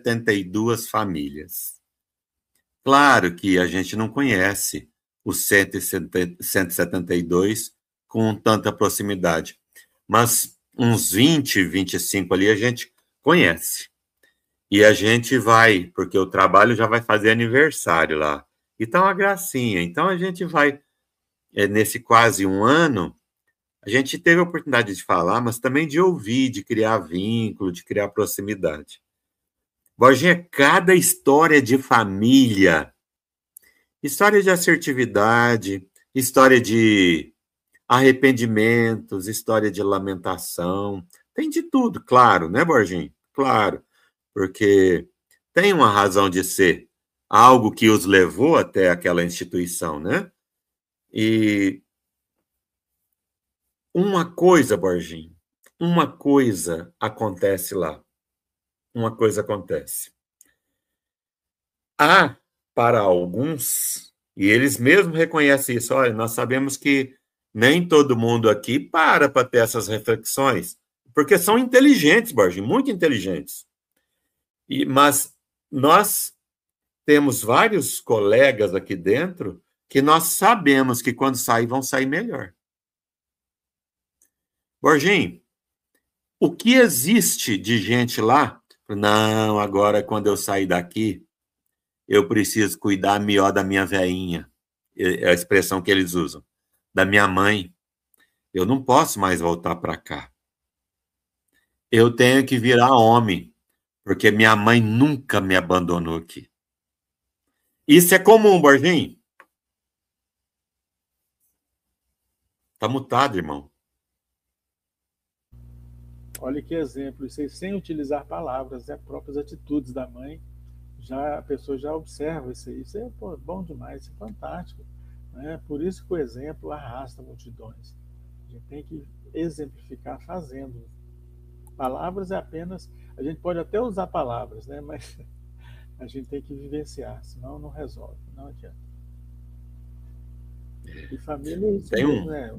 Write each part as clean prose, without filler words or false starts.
172 famílias. Claro que a gente não conhece os 172 com tanta proximidade, mas uns 20, 25 ali a gente conhece. E a gente vai, porque o trabalho já vai fazer aniversário lá. E tá uma gracinha. Então a gente vai, nesse quase um ano, a gente teve a oportunidade de falar, mas também de ouvir, de criar vínculo, de criar proximidade. Borginha, cada história de família, história de assertividade, história de arrependimentos, história de lamentação, tem de tudo, claro, né, Borginha? Claro, porque tem uma razão de ser, algo que os levou até aquela instituição, né? E uma coisa, Borginha, uma coisa acontece lá. Uma coisa acontece. Há, para alguns, e eles mesmos reconhecem isso, olha, nós sabemos que nem todo mundo aqui para ter essas reflexões, porque são inteligentes, Borginha, muito inteligentes. Mas nós temos vários colegas aqui dentro que nós sabemos que quando sair, vão sair melhor. Borginho, o que existe de gente lá? Não, agora quando eu sair daqui, eu preciso cuidar melhor da minha veinha. É a expressão que eles usam. Da minha mãe. Eu não posso mais voltar para cá. Eu tenho que virar homem, porque minha mãe nunca me abandonou aqui. Isso é comum, Borginho. Tá mutado, irmão. Olha que exemplo, isso aí sem utilizar palavras, né? Próprias atitudes da mãe, já a pessoa já observa isso é pô, bom demais, isso é fantástico, né? Por isso que o exemplo arrasta multidões. A gente tem que exemplificar fazendo. Palavras é apenas, a gente pode até usar palavras, né? Mas a gente tem que vivenciar, senão não resolve, não adianta. E família é isso mesmo, né?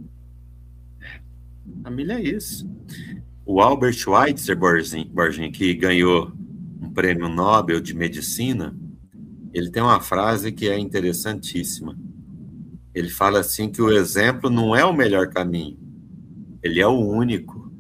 Família é isso. O Albert Schweitzer, Borginho, que ganhou um prêmio Nobel de Medicina, ele tem uma frase que é interessantíssima. Ele fala assim que o exemplo não é o melhor caminho, ele é o único.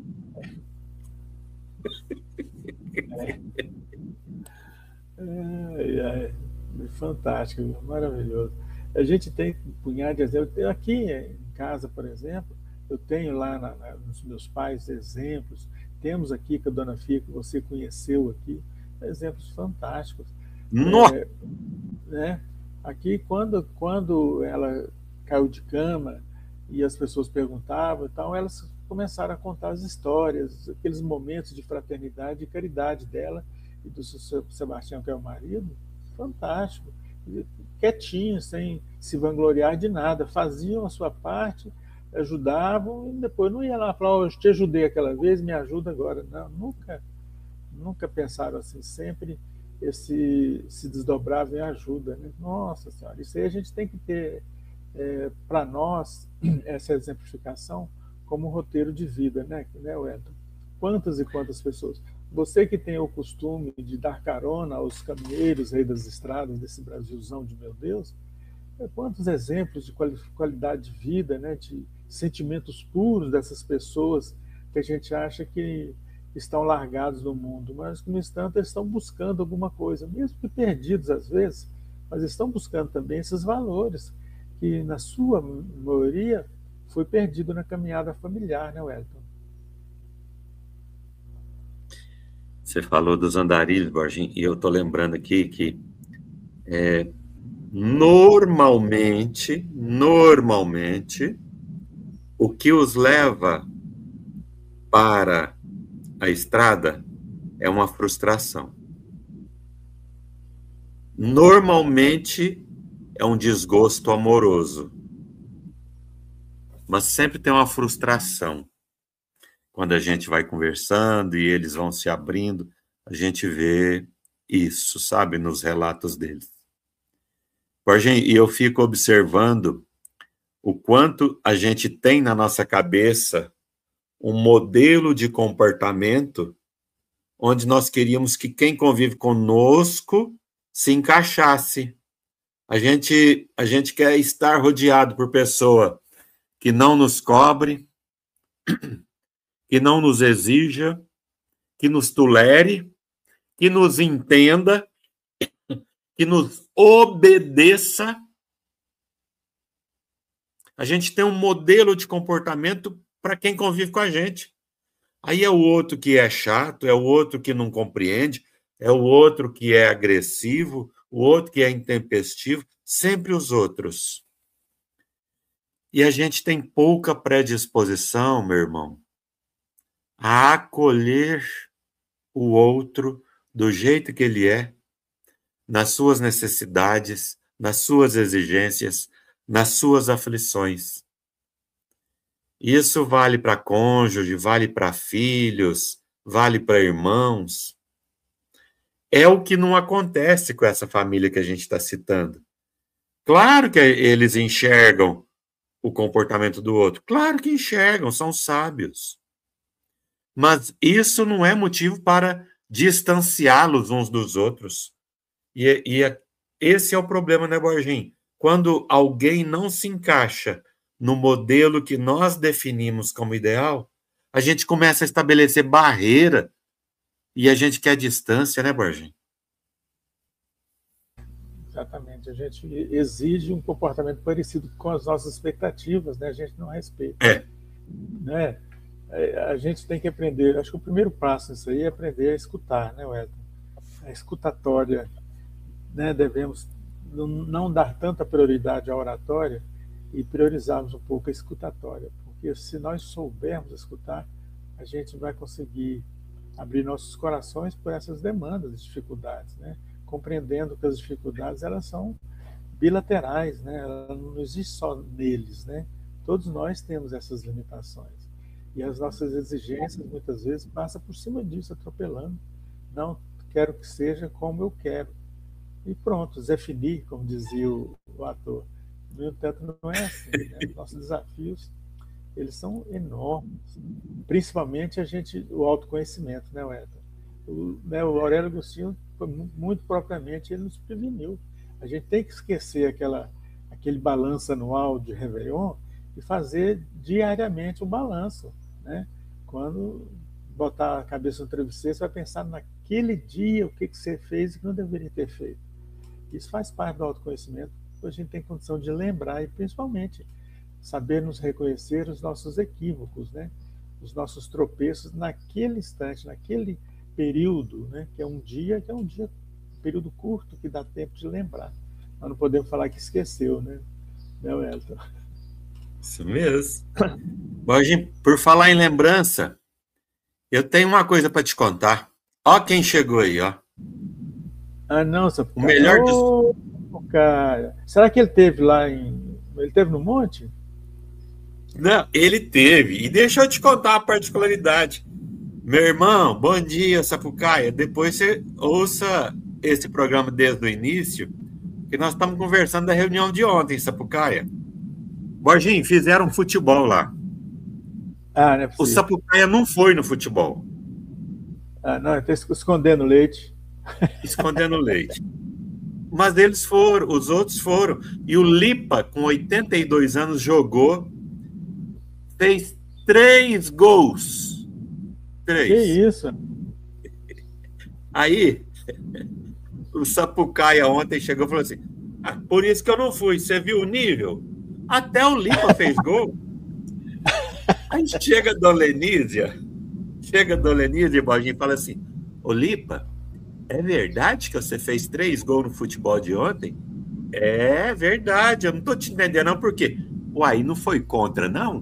É fantástico, maravilhoso. A gente tem um punhado de exemplos. Aqui em casa, por exemplo, eu tenho lá nos meus pais exemplos. Temos aqui com a dona Fia, que você conheceu aqui, exemplos fantásticos. Nossa! Né? Aqui, quando ela caiu de cama e as pessoas perguntavam, então elas começaram a contar as histórias, aqueles momentos de fraternidade e caridade dela e do seu Sebastião, que é o marido, fantástico. Quietinho, sem se vangloriar de nada, faziam a sua parte, ajudavam e depois não ia lá falar, oh, eu te ajudei aquela vez, me ajuda agora. Não, nunca pensaram assim, sempre se desdobravam em ajuda. Né? Nossa Senhora, isso aí a gente tem que ter, para nós, essa exemplificação como um roteiro de vida, né, Wellington? Quantas e quantas pessoas. Você que tem o costume de dar carona aos caminheiros aí das estradas desse Brasilzão de meu Deus, quantos exemplos de qualidade de vida, né, de sentimentos puros dessas pessoas que a gente acha que estão largados no mundo, mas que no instante estão buscando alguma coisa, mesmo que perdidos às vezes, mas estão buscando também esses valores que na sua maioria foi perdido na caminhada familiar, né, Wellington? Você falou dos andarilhos, Borginho, e eu estou lembrando aqui que normalmente, o que os leva para a estrada é uma frustração. Normalmente é um desgosto amoroso, mas sempre tem uma frustração. Quando a gente vai conversando e eles vão se abrindo, a gente vê isso, sabe, nos relatos deles. Borginho, e eu fico observando o quanto a gente tem na nossa cabeça um modelo de comportamento onde nós queríamos que quem convive conosco se encaixasse. A gente quer estar rodeado por pessoa que não nos cobre, que não nos exija, que nos tolere, que nos entenda, que nos obedeça. A gente tem um modelo de comportamento para quem convive com a gente. Aí é o outro que é chato, é o outro que não compreende, é o outro que é agressivo, o outro que é intempestivo, sempre os outros. E a gente tem pouca predisposição, meu irmão, a acolher o outro do jeito que ele é, nas suas necessidades, nas suas exigências, nas suas aflições. Isso vale para cônjuge, vale para filhos, vale para irmãos. É o que não acontece com essa família que a gente está citando. Claro que eles enxergam o comportamento do outro. Claro que enxergam, são sábios. Mas isso não é motivo para distanciá-los uns dos outros. Esse é o problema, né, Borginho? Quando alguém não se encaixa no modelo que nós definimos como ideal, a gente começa a estabelecer barreira e a gente quer distância, né, Borginho? Exatamente. A gente exige um comportamento parecido com as nossas expectativas, né? A gente não respeita. Né? A gente tem que aprender, acho que o primeiro passo nisso aí é aprender a escutar, né, Wellington? A escutatória, né? Devemos não dar tanta prioridade à oratória e priorizarmos um pouco a escutatória, porque se nós soubermos escutar, a gente vai conseguir abrir nossos corações por essas demandas, dificuldades, né? Compreendendo que as dificuldades elas são bilaterais, né? Ela não existe só neles, né? Todos nós temos essas limitações e as nossas exigências muitas vezes passam por cima disso, atropelando. Não quero que seja como eu quero e pronto, Zé Fini, como dizia o ator. No entanto, não é assim, né? Nossos desafios eles são enormes, principalmente o autoconhecimento, né, Wellington? O Aurélio Agostinho, muito propriamente, ele nos preveniu. A gente tem que esquecer aquele balanço anual de Réveillon e fazer diariamente um balanço, né? Quando botar a cabeça no travesseiro, você vai pensar naquele dia o que você fez e que não deveria ter feito. Isso faz parte do autoconhecimento, a gente tem condição de lembrar e, principalmente, saber nos reconhecer os nossos equívocos, né? Os nossos tropeços naquele instante, naquele período, né? Que é um dia, um período curto que dá tempo de lembrar. Nós não podemos falar que esqueceu, né, Wellington? Isso mesmo. Bom, gente, por falar em lembrança, eu tenho uma coisa para te contar. Ó quem chegou aí, ó. Ah, não, Sapucaia. O melhor dos... Cara. Será que ele teve lá Ele teve no monte? Não, ele teve. E deixa eu te contar uma particularidade. Meu irmão, bom dia, Sapucaia. Depois você ouça esse programa desde o início, que nós estamos conversando da reunião de ontem, Sapucaia. Borginho, fizeram futebol lá. Ah, não é possível. O Sapucaia não foi no futebol. Ah, não, está escondendo leite. Escondendo leite. Mas eles foram, os outros foram. E o Lipa, com 82 anos, jogou, fez 3 gols. 3. Que isso? Aí, o Sapucaia ontem chegou e falou assim, por isso que eu não fui, você viu o nível? Até o Lipa fez gol. Aí chega a Dona Lenísia, Borginho, e fala assim, ô Lipa, é verdade que você fez 3 gols no futebol de ontem? É verdade, eu não tô te entendendo não, por quê? Uai, não foi contra, não?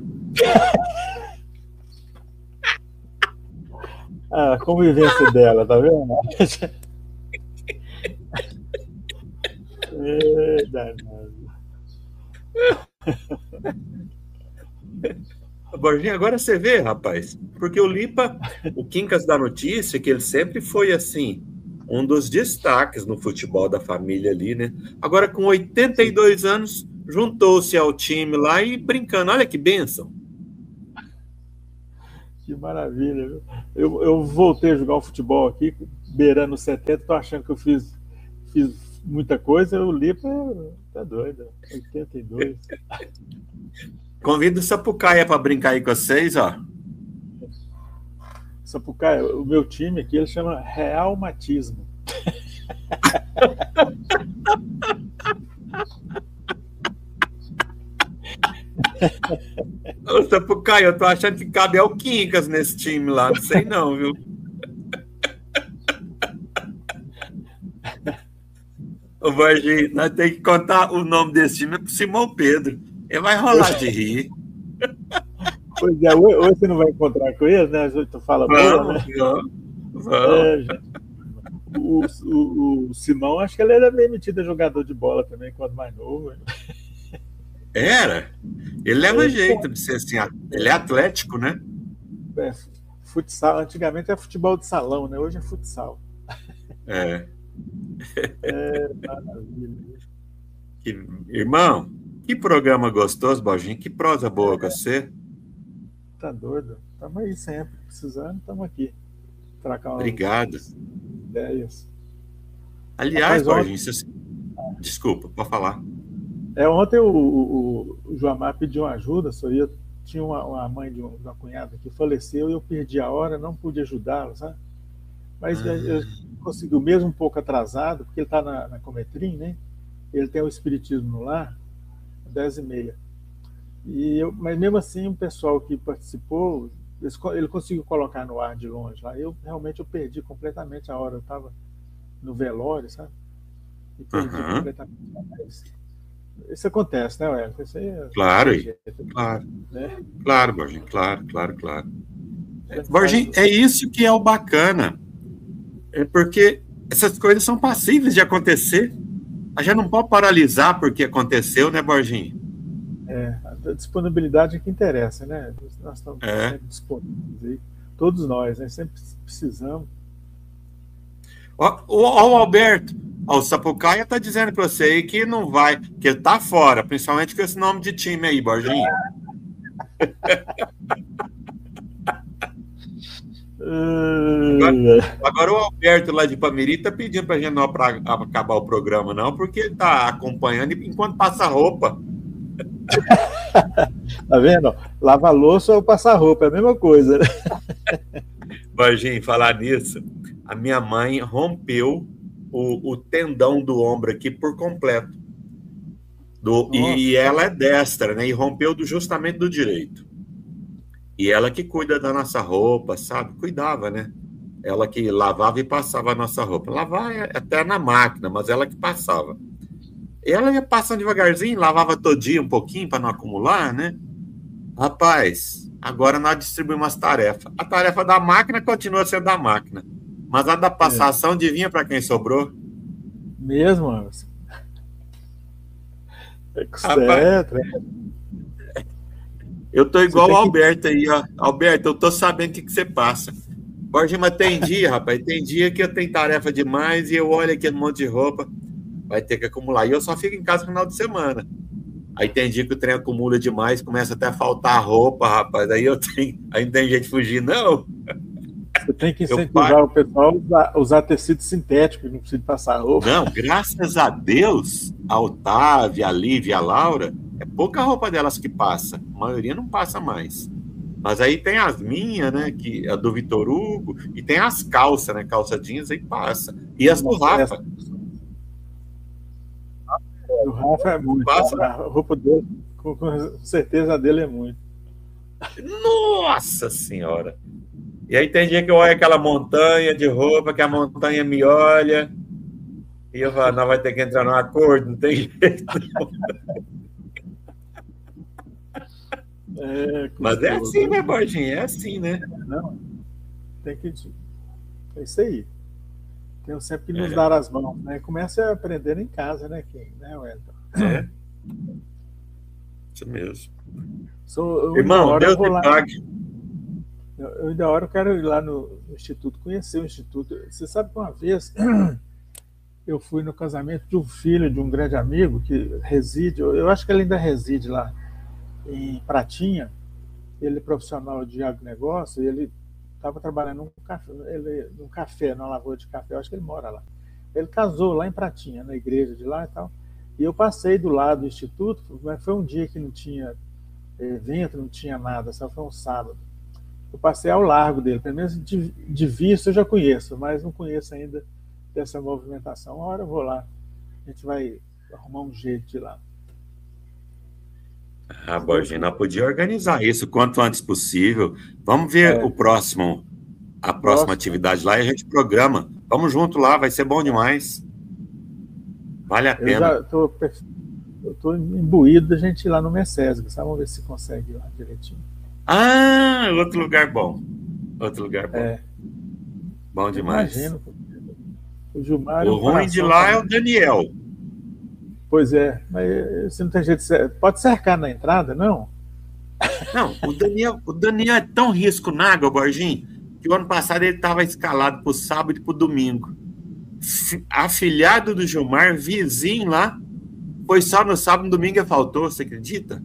A convivência dela, tá vendo? Borginho, agora você vê, rapaz, porque o Lipa, o Quincas da notícia, que ele sempre foi assim, um dos destaques no futebol da família ali, né? Agora, com 82 anos, juntou-se ao time lá e brincando. Olha que bênção. Que maravilha, viu? Eu voltei a jogar o futebol aqui, beirando os 70, tô achando que eu fiz muita coisa, eu li para. Tá doido, 82. Convido o Sapucaia para brincar aí com vocês, ó. Sapucaia, o meu time aqui, ele chama Realmatismo. Ô, Sapucaia, eu tô achando que cabe o Quincas nesse time lá, não sei não, viu? Ô, Varginho, nós temos que contar o nome desse time pro Simão Pedro. Ele vai rolar de rir. Pois é, hoje você não vai encontrar com ele, né? Tu fala boa, né? Vamos. É, o Simão, acho que ele era meio metido a jogador de bola também, quando mais novo. Era? Ele leva jeito de ser assim. Ele é atlético, né? É, futsal, antigamente era futebol de salão, né? Hoje é futsal. É. Maravilha. Irmão, que programa gostoso, Borginho. Que prosa boa com você. Tá doido? Estamos aí sempre. Precisando, estamos aqui. Trocar umas Obrigado. ideias. Aliás, Rapaz, Borginho, desculpa, pode falar. Ontem o Joamar pediu ajuda, eu tinha uma mãe de uma cunhada que faleceu e eu perdi a hora, não pude ajudá-la, sabe? Mas eu consegui, mesmo um pouco atrasado, porque ele está na Cometrim, né? Ele tem o Espiritismo no Lar, 10h30. Mas mesmo assim, o pessoal que participou, ele conseguiu colocar no ar de longe lá. Realmente eu perdi completamente a hora, eu estava no velório, sabe? E perdi completamente a hora. Isso acontece, né, Wellington? Isso aí claro, claro. Né? Claro, Borginho, claro. Borginho, é isso que é o bacana. É porque essas coisas são passíveis de acontecer. A gente não pode paralisar porque aconteceu, né, Borginho? A disponibilidade é que interessa, né? Nós estamos sempre disponíveis aí. Todos nós, né? Sempre precisamos. O Alberto, o Sapucaia está dizendo para você aí que não vai, que ele está fora, principalmente com esse nome de time aí, Borginho. Agora o Alberto lá de Pamiri está pedindo para a gente não acabar o programa, não, porque ele está acompanhando enquanto passa roupa. Tá vendo? Lava louça ou passar roupa, é a mesma coisa, né? Borginho, falar nisso, a minha mãe rompeu o tendão do ombro aqui por completo. E ela é destra, né? E rompeu justamente do direito. E ela que cuida da nossa roupa, sabe? Cuidava, né? Ela que lavava e passava a nossa roupa. Lavava até na máquina, mas ela que passava. Ela ia passando devagarzinho, lavava todinho um pouquinho para não acumular, né? Rapaz, agora nós distribuímos as tarefas. A tarefa da máquina continua sendo da máquina. Mas a da passação adivinha para quem sobrou? Mesmo? Certo. Eu tô igual o Alberto aí, ó. Alberto, eu tô sabendo o que você passa. Borginho, mas tem dia, rapaz, tem dia que eu tenho tarefa demais e eu olho aqui no monte de roupa, vai ter que acumular. E eu só fico em casa no final de semana. Aí tem dia que o trem acumula demais, começa até a faltar roupa, rapaz. Aí não tem jeito de fugir, não. Você tem que incentivar o pessoal a usar tecido sintético, não precisa passar roupa. Não, graças a Deus, a Otávia, a Lívia, a Laura, é pouca roupa delas que passa. A maioria não passa mais. Mas aí tem as minhas, né? A do Vitor Hugo, e tem as calças, né? Calça jeans, aí passa. E as do Rafa. O Rafa é muito. Passa. A roupa dele, com certeza a dele é muito. Nossa Senhora! E aí tem dia que eu olho aquela montanha de roupa, que a montanha me olha, e eu falo, nós vai ter que entrar num acordo, não tem jeito. Mas é assim, né, Borginho? É assim, né? Não, tem que... É isso aí. Temos sempre que nos dar as mãos, né? Começa a aprender em casa, né, Wellington? Isso mesmo. Irmão, Deus me pague. Eu ainda hora eu quero ir lá no Instituto, conhecer o Instituto. Você sabe que uma vez eu fui no casamento de um filho de um grande amigo que reside, eu acho que ele ainda reside lá em Pratinha, ele é profissional de agronegócio, e ele estava trabalhando num café, numa lavoura de café, eu acho que ele mora lá. Ele casou lá em Pratinha, na igreja de lá e tal. E eu passei do lado do instituto, mas foi um dia que não tinha evento, não tinha nada, só foi um sábado. Eu passei ao largo dele, pelo menos de vista eu já conheço, mas não conheço ainda dessa movimentação. Uma hora eu vou lá, a gente vai arrumar um jeito de ir lá. Ah, Borginho, nós podíamos organizar isso o quanto antes possível. Vamos ver a próxima atividade lá e a gente programa. Vamos junto lá, vai ser bom demais. Vale a pena. Eu estou imbuído da gente ir lá no Messesg, sabe? Vamos ver se consegue ir lá direitinho. Ah, outro lugar bom. Outro lugar bom. Bom demais. Imagino. O Gilmar. O ruim de lá é o Daniel. Pois é, mas se não tem jeito, pode cercar na entrada, não? Não, o Daniel é tão risco na água, Borginho, que o ano passado ele estava escalado para o sábado e para o domingo. Afilhado do Gilmar, vizinho lá, foi só no sábado e no domingo que faltou, você acredita?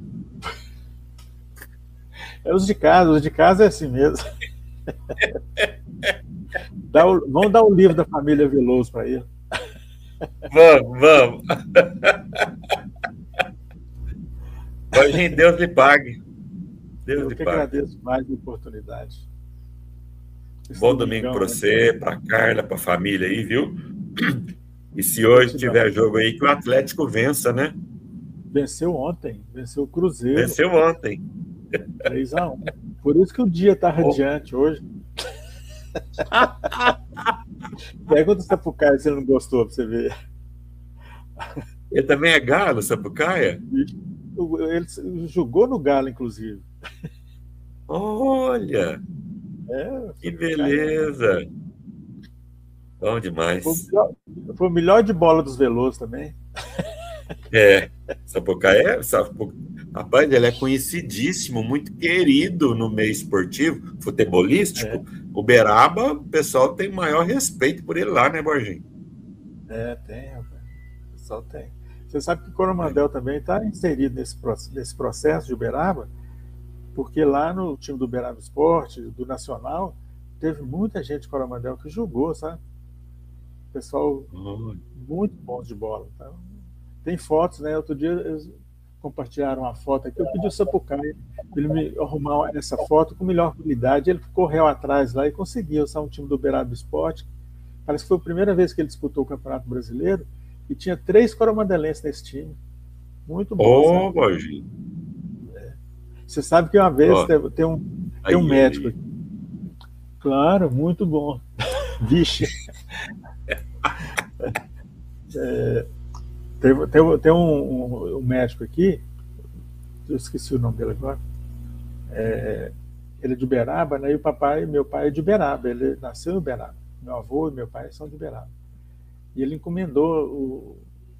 Os de casa é assim mesmo. Vamos dar o livro da família Veloso para ele. Vamos. Borginho, Deus lhe pague. Eu que agradeço mais a oportunidade. Bom domingo para você, para Carla, para a família aí, viu? E se hoje tiver jogo aí, que o Atlético vença, né? Venceu ontem, venceu o Cruzeiro. Venceu ontem. 3-1. Por isso que o dia está radiante hoje. Pergunta o Sapucaia se ele não gostou, para você ver. Ele também é galo, Sapucaia? Ele jogou no Galo, inclusive. Olha! Que beleza! Bom demais. Foi o melhor de bola dos Velosos também. Sapucaia, rapaz, ele é conhecidíssimo, muito querido no meio esportivo, futebolístico. Uberaba, o pessoal tem maior respeito por ele lá, né, Borginho? Tem, rapaz. O pessoal tem. Você sabe que Coromandel também está inserido nesse processo de Uberaba, porque lá no time do Uberaba Esporte, do Nacional, teve muita gente de Coromandel que jogou, sabe? Pessoal muito bom de bola. Então, tem fotos, né? Outro dia eles compartilharam uma foto aqui. Eu pedi o Sapucaia para ele me arrumar essa foto com melhor qualidade. Ele correu atrás lá e conseguiu. São um time do Uberaba Esporte. Parece que foi a primeira vez que ele disputou o Campeonato Brasileiro e tinha 3 coromandelenses nesse time. Muito bom. Borginho. Você sabe que uma vez tem um médico aqui. Claro, muito bom. Vixe. Tem um médico aqui, eu esqueci o nome dele agora. Ele é de Uberaba, né? E meu pai é de Uberaba. Ele nasceu em Uberaba. Meu avô e meu pai são de Uberaba. E ele encomendou o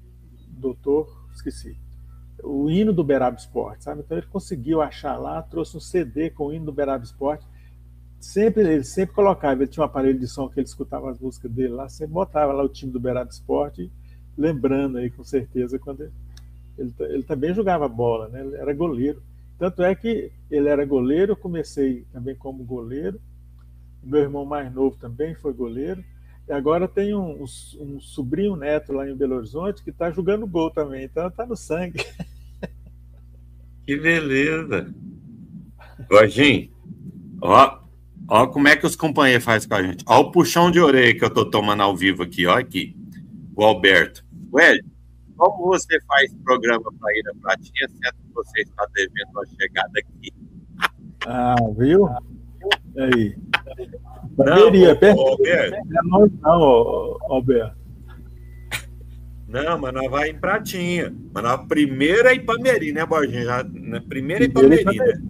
o hino do Uberaba Esporte, sabe? Então ele conseguiu achar lá, trouxe um CD com o hino do Uberaba Esporte. Ele sempre colocava, ele tinha um aparelho de som que ele escutava as músicas dele lá, sempre botava lá o time do Uberaba Esporte, lembrando aí com certeza quando ele também jogava bola, né? Ele era goleiro. Tanto é que ele era goleiro, eu comecei também como goleiro. Meu irmão mais novo também foi goleiro. E agora tem um sobrinho neto lá em Belo Horizonte que está jogando gol também, então está no sangue. Que beleza! Borginho, ó como é que os companheiros fazem com a gente. Ó o puxão de orelha que eu estou tomando ao vivo aqui, ó aqui. O Alberto. Ué, como você faz programa para ir a Pratinha, sendo que você está devendo uma chegada aqui? Viu? Aí. Bateria, não, Alberto. Não, mas nós vamos em Pratinha. Mas na primeira Ipameri, né, Borginho? Na primeira Ipameri, né?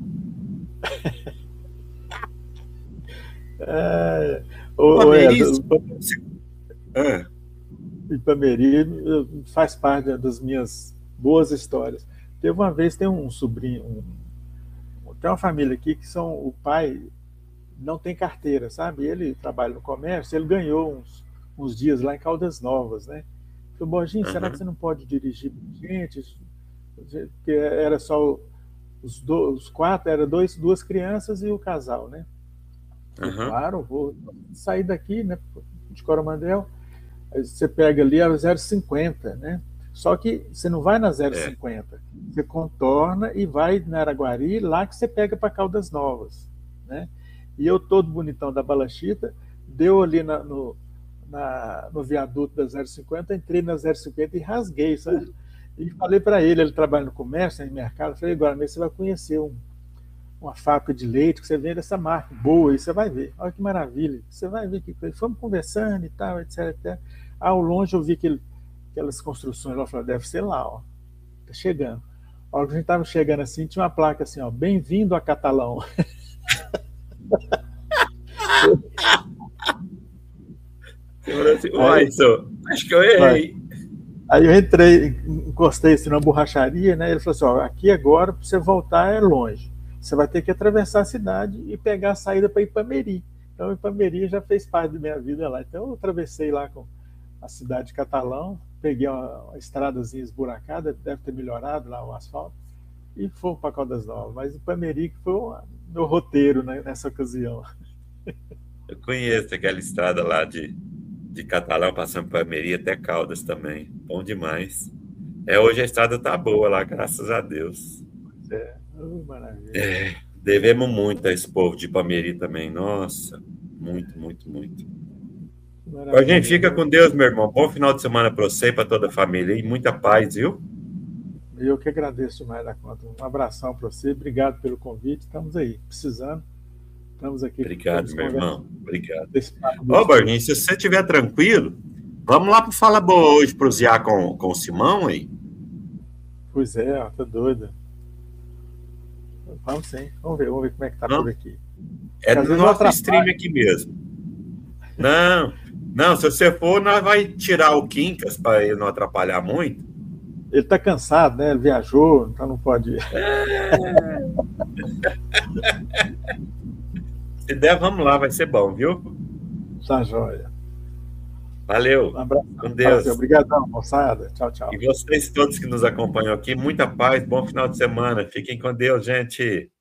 Ipameri faz parte das minhas boas histórias. Teve uma vez, tem um sobrinho, tem uma família aqui que o pai não tem carteira, sabe? Ele trabalha no comércio, ele ganhou uns dias lá em Caldas Novas, né? Falei, Borginho, será que você não pode dirigir gente? Porque era só os quatro, eram duas crianças e o casal, né? Uhum. Claro, vou sair daqui, né, de Coromandel. Aí você pega ali a 0,50, né? Só que você não vai na 0,50, você contorna e vai na Araguari, lá que você pega para Caldas Novas, né? E eu, todo bonitão da Balachita, deu ali no viaduto da 0,50, entrei na 0,50 e rasguei, sabe? E falei para ele trabalha no comércio, em mercado, falei, agora mesmo você vai conhecer uma fábrica de leite, que você vende essa marca boa, e você vai ver. Olha que maravilha. Você vai ver que fomos conversando e tal, etc, etc. Ao longe eu vi aquelas construções lá, eu falei, deve ser lá, ó. Tá chegando. A hora que a gente estava chegando assim, tinha uma placa assim, ó, bem-vindo a Catalão. Você falou assim, uai, senhor, acho que eu errei. Aí eu entrei, encostei assim na borracharia, né? Ele falou assim, ó, aqui agora, para você voltar é longe. Você vai ter que atravessar a cidade e pegar a saída para Ipameri. Então, Ipameri já fez parte da minha vida lá. Então, eu atravessei lá com a cidade de Catalão, peguei uma estradazinha esburacada, deve ter melhorado lá o asfalto, e fomos para Caldas Novas. Mas Ipameri que foi o meu roteiro, né, nessa ocasião. Eu conheço aquela estrada lá de Catalão, passando por Almeria até Caldas também. Bom demais. Hoje a estrada tá boa lá, graças a Deus. Maravilha. Devemos muito a esse povo de Ipameri também. Nossa, muito, muito, muito. A gente fica com Deus, meu irmão. Bom final de semana para você e para toda a família. E muita paz, viu? Eu que agradeço demais da conta. Um abração para você. Obrigado pelo convite. Estamos aí, precisando. Estamos aqui. Obrigado, meu irmão. Obrigado. Ô, Borginho, se você estiver tranquilo, vamos lá para o Fala Boa hoje, prosear com o Simão aí? Pois é, ó, tá doido. Vamos sim. Vamos ver como é que tá por aqui. É no nosso stream aqui mesmo. Não, se você for, nós vai tirar o Quincas para ele não atrapalhar muito. Ele tá cansado, né? Ele viajou, então não pode ir. Se der, vamos lá, vai ser bom, viu? Tá joia. Valeu. Um abraço. Com Deus. Obrigadão, moçada. Tchau, tchau. E vocês todos que nos acompanham aqui, muita paz, bom final de semana. Fiquem com Deus, gente.